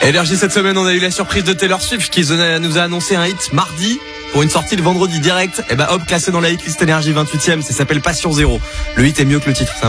Énergie, cette semaine, on a eu la surprise de Taylor Swift qui nous a annoncé un hit mardi pour une sortie le vendredi direct. Et hop, classé dans la hitlist Énergie 28e, ça s'appelle Passion Zéro. Le hit est mieux que le titre.